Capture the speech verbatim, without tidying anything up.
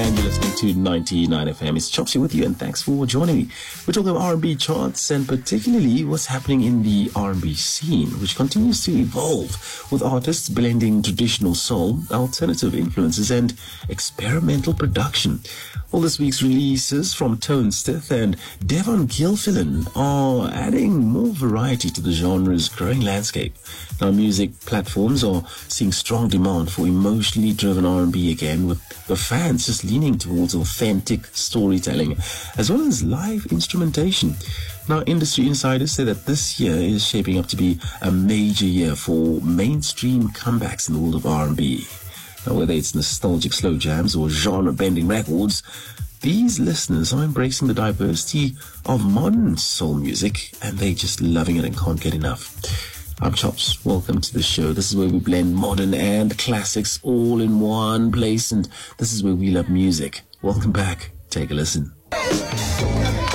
and you're listening to ninety-nine F M. It's Chops here with you, and thanks for joining me. We're talking about R and B charts, and particularly what's happening in the R and B scene, which continues to evolve with artists blending traditional soul, alternative influences, and experimental production. All this week's releases from Tone Stith and Devon Gilfillan are adding more variety to the genre's growing landscape. Now, music platforms are seeing strong demand for emotionally driven R and B again, with the fans just leaning towards authentic storytelling as well as live instrumentation. Now, industry insiders say that this year is shaping up to be a major year for mainstream comebacks in the world of R and B. Now, whether it's nostalgic slow jams or genre-bending records, these listeners are embracing the diversity of modern soul music, and they're just loving it and can't get enough. I'm Chops. Welcome to the show. This is where we blend modern and classics all in one place, and this is where we love music. Welcome back. Take a listen.